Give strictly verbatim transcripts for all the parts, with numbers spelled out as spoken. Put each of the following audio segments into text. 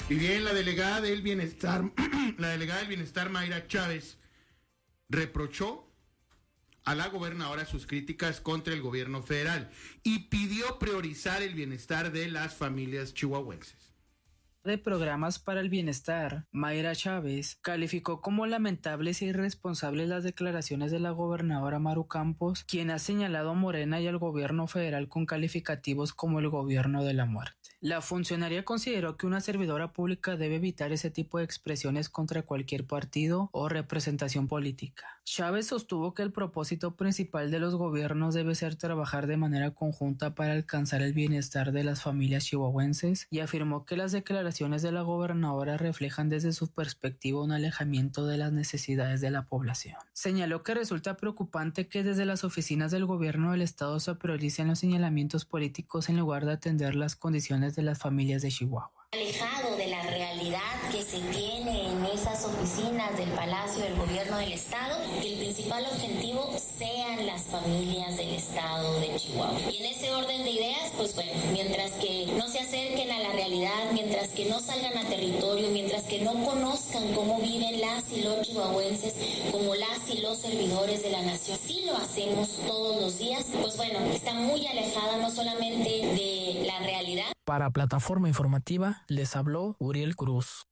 Y bien, la delegada del bienestar, la delegada del bienestar, Mayra Chávez, reprochó a la gobernadora sus críticas contra el gobierno federal y pidió priorizar el bienestar de las familias chihuahuenses. De programas para el bienestar, Mayra Chávez calificó como lamentables e irresponsables las declaraciones de la gobernadora Maru Campos, quien ha señalado a Morena y al gobierno federal con calificativos como el gobierno de la muerte. La funcionaria consideró que una servidora pública debe evitar ese tipo de expresiones contra cualquier partido o representación política. Chávez sostuvo que el propósito principal de los gobiernos debe ser trabajar de manera conjunta para alcanzar el bienestar de las familias chihuahuenses y afirmó que las declaraciones de la gobernadora reflejan desde su perspectiva un alejamiento de las necesidades de la población. Señaló que resulta preocupante que desde las oficinas del gobierno del estado se prioricen los señalamientos políticos en lugar de atender las condiciones de las familias de Chihuahua. Alejado de la realidad que se tiene en esas oficinas del Palacio del Gobierno del Estado, que el principal objetivo sean las familias del Estado de Chihuahua. Y en ese orden de ideas, pues bueno, mientras que no se acerquen a la realidad, mientras que no salgan a territorio, mientras que no conozcan cómo viven las y los chihuahuenses como las y los servidores de la nación, si lo hacemos todos los días, pues bueno, está muy alejada no solamente de la realidad. Para Plataforma Informativa, les habló Uriel Cruz.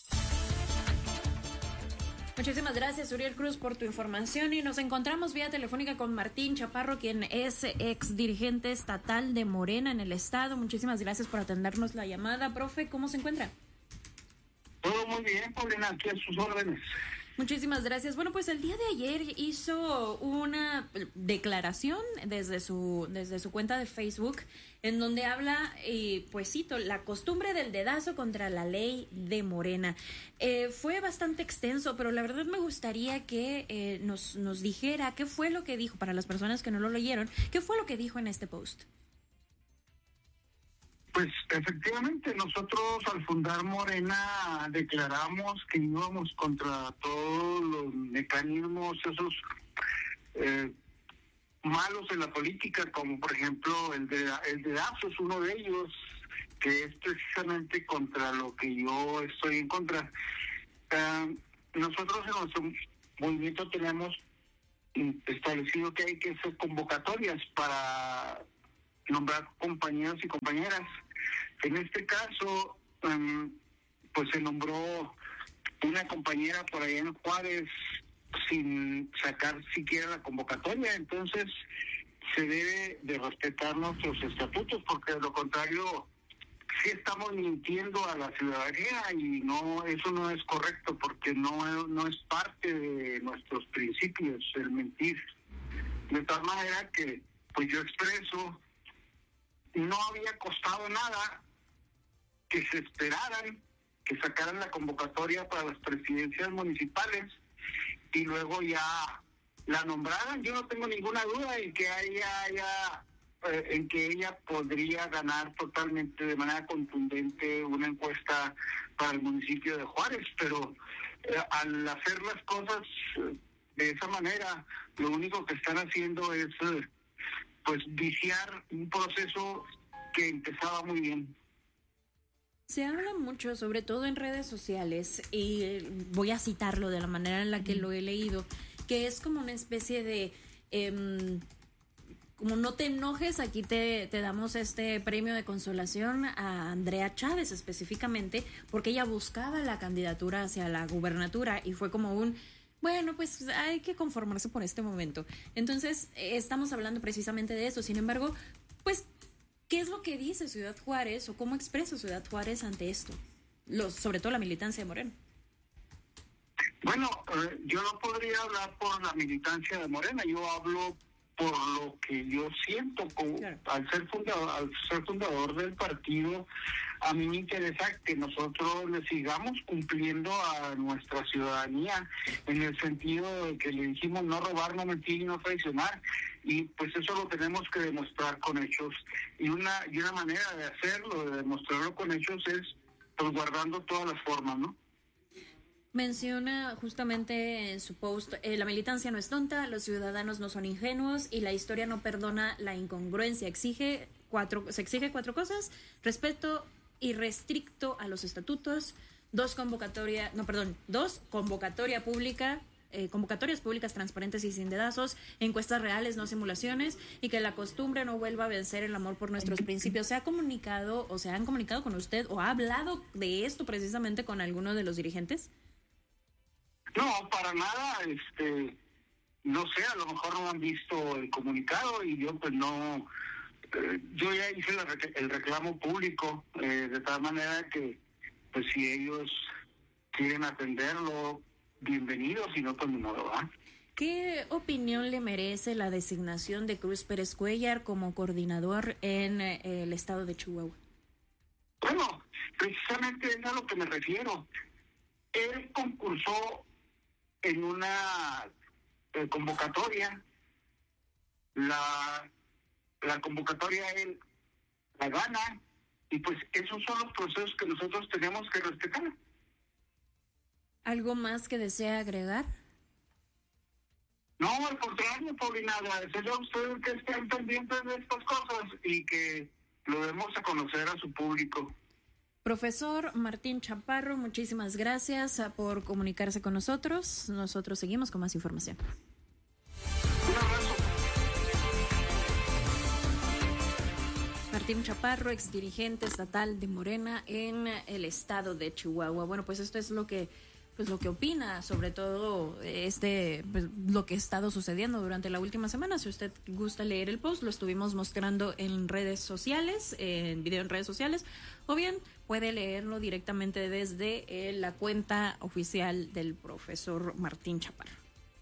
Muchísimas gracias, Uriel Cruz, por tu información, y nos encontramos vía telefónica con Martín Chaparro, quien es ex dirigente estatal de Morena en el estado. Muchísimas gracias por atendernos la llamada. Profe, ¿cómo se encuentra? Todo muy bien, Paulina, aquí a sus órdenes. Muchísimas gracias. Bueno, pues el día de ayer hizo una declaración desde su desde su cuenta de Facebook en donde habla, y pues cito, la costumbre del dedazo contra la ley de Morena. Eh, fue bastante extenso, pero la verdad me gustaría que eh, nos, nos dijera qué fue lo que dijo, para las personas que no lo leyeron, qué fue lo que dijo en este post. Pues efectivamente, nosotros al fundar Morena declaramos que íbamos contra todos los mecanismos esos eh, malos en la política, como por ejemplo el de el dedazo es uno de ellos, que es precisamente contra lo que yo estoy en contra. Uh, nosotros en nuestro movimiento tenemos establecido que hay que hacer convocatorias para nombrar compañeros y compañeras. En este caso, um, pues se nombró una compañera por allá en Juárez sin sacar siquiera la convocatoria. Entonces se debe de respetar nuestros estatutos, porque de lo contrario sí estamos mintiendo a la ciudadanía, y no, eso no es correcto, porque no, no es parte de nuestros principios el mentir. De tal manera que pues yo expreso, no había costado nada que se esperaran, que sacaran la convocatoria para las presidencias municipales y luego ya la nombraran. Yo no tengo ninguna duda en que ella, haya, eh, en que ella podría ganar totalmente de manera contundente una encuesta para el municipio de Juárez, pero eh, al hacer las cosas eh, de esa manera, lo único que están haciendo es eh, pues viciar un proceso que empezaba muy bien. Se habla mucho, sobre todo en redes sociales, y voy a citarlo de la manera en la que lo he leído, que es como una especie de eh, como no te enojes, aquí te, te damos este premio de consolación a Andrea Chávez específicamente, porque ella buscaba la candidatura hacia la gubernatura y fue como un... Bueno, pues hay que conformarse por este momento. Entonces, eh, estamos hablando precisamente de eso. Sin embargo, pues, ¿qué es lo que dice Ciudad Juárez o cómo expresa Ciudad Juárez ante esto? Los, sobre todo la militancia de Morena. Bueno, eh, yo no podría hablar por la militancia de Morena. Yo hablo por lo que yo siento como, claro. al ser fundador, al ser fundador del partido. A mí me interesa que nosotros le sigamos cumpliendo a nuestra ciudadanía, en el sentido de que le dijimos no robar, no mentir y no traicionar, y pues eso lo tenemos que demostrar con hechos, y una y una manera de hacerlo, de demostrarlo con hechos, es pues guardando todas las formas, ¿no? Menciona justamente en su post, eh, la militancia no es tonta, los ciudadanos no son ingenuos y la historia no perdona la incongruencia. Exige cuatro, se exige cuatro cosas: respeto, irrestricto a los estatutos, dos convocatoria, no, perdón, dos convocatoria pública, eh, convocatorias públicas transparentes y sin dedazos, encuestas reales, no simulaciones, y que la costumbre no vuelva a vencer el amor por nuestros principios. ¿Se ha comunicado o se han comunicado con usted o ha hablado de esto precisamente con alguno de los dirigentes? No, para nada, este, no sé, a lo mejor no han visto el comunicado y yo pues no, eh, yo ya hice la, el reclamo público, eh, de tal manera que pues si ellos quieren atenderlo, bienvenidos, si no, pues no lo van. ¿Qué opinión le merece la designación de Cruz Pérez Cuellar como coordinador en eh, el estado de Chihuahua? Bueno, precisamente es a lo que me refiero. Él concursó en una eh, convocatoria, la, la convocatoria él la gana, y pues esos son los procesos que nosotros tenemos que respetar. ¿Algo más que desea agregar? No, al contrario, Paulina, agradecerle a ustedes que estén pendientes de estas cosas y que lo demos a conocer a su público. Profesor Martín Chaparro, muchísimas gracias por comunicarse con nosotros. Nosotros seguimos con más información. Un abrazo. Martín Chaparro, exdirigente estatal de Morena en el estado de Chihuahua. Bueno, pues esto es lo que pues lo que opina sobre todo este pues, lo que ha estado sucediendo durante la última semana. Si usted gusta leer el post, lo estuvimos mostrando en redes sociales, en video en redes sociales, o bien puede leerlo directamente desde eh, la cuenta oficial del profesor Martín Chaparro.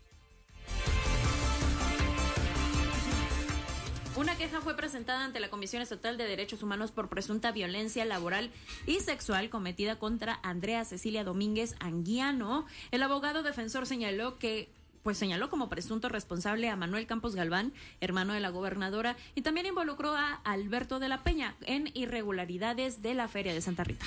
Una queja fue presentada ante la Comisión Estatal de Derechos Humanos por presunta violencia laboral y sexual cometida contra Andrea Cecilia Domínguez Anguiano. El abogado defensor señaló que pues señaló como presunto responsable a Manuel Campos Galván, hermano de la gobernadora, y también involucró a Alberto de la Peña en irregularidades de la Feria de Santa Rita.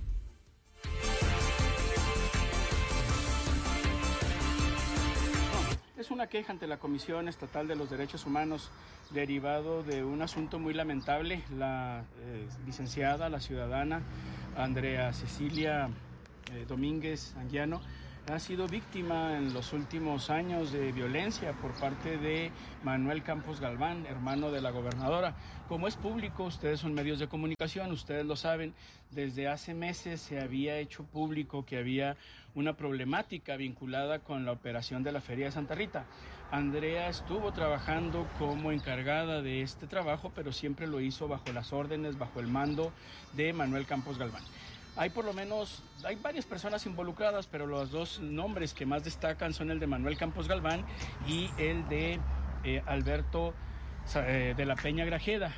Es una queja ante la Comisión Estatal de los Derechos Humanos derivado de un asunto muy lamentable. La eh, licenciada, la ciudadana Andrea Cecilia eh, Domínguez Anguiano ha sido víctima en los últimos años de violencia por parte de Manuel Campos Galván, hermano de la gobernadora. Como es público, ustedes son medios de comunicación, ustedes lo saben, desde hace meses se había hecho público que había una problemática vinculada con la operación de la Feria de Santa Rita. Andrea estuvo trabajando como encargada de este trabajo, pero siempre lo hizo bajo las órdenes, bajo el mando de Manuel Campos Galván. Hay por lo menos, hay varias personas involucradas, pero los dos nombres que más destacan son el de Manuel Campos Galván y el de eh, Alberto eh, de la Peña Grajeda.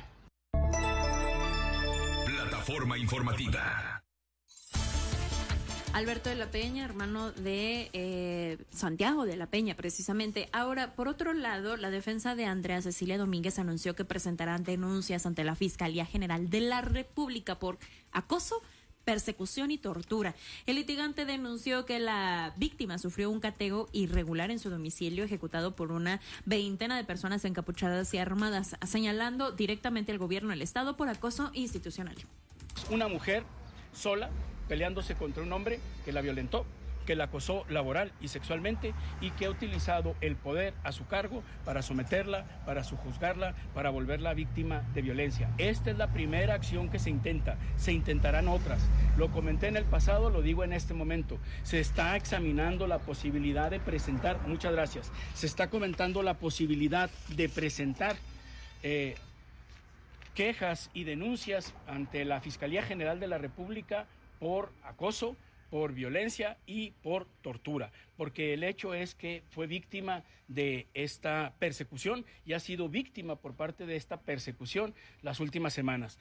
Plataforma informativa. Alberto de la Peña, hermano de eh, Santiago de la Peña, precisamente. Ahora, por otro lado, la defensa de Andrea Cecilia Domínguez anunció que presentarán denuncias ante la Fiscalía General de la República por acoso, persecución y tortura. El litigante denunció que la víctima sufrió un cateo irregular en su domicilio ejecutado por una veintena de personas encapuchadas y armadas, señalando directamente al gobierno del estado por acoso institucional. Una mujer sola peleándose contra un hombre que la violentó, que la acosó laboral y sexualmente y que ha utilizado el poder a su cargo para someterla, para sujuzgarla, para volverla víctima de violencia. Esta es la primera acción que se intenta, se intentarán otras. Lo comenté en el pasado, lo digo en este momento. Se está examinando la posibilidad de presentar, muchas gracias, se está comentando la posibilidad de presentar eh, quejas y denuncias ante la Fiscalía General de la República por acoso, por violencia y por tortura, porque el hecho es que fue víctima de esta persecución y ha sido víctima por parte de esta persecución las últimas semanas.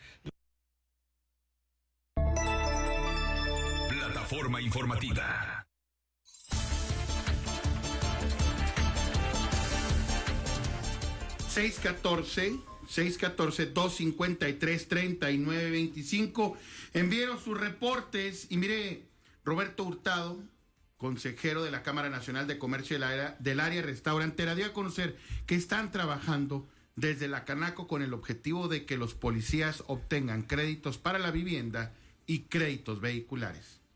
Plataforma informativa. seis catorce, seis catorce, dos cincuenta y tres, treinta y nueve veinticinco. Enviaron sus reportes y mire, Roberto Hurtado, consejero de la Cámara Nacional de Comercio del área, del área restaurantera, dio a conocer que están trabajando desde la Canaco con el objetivo de que los policías obtengan créditos para la vivienda y créditos vehiculares.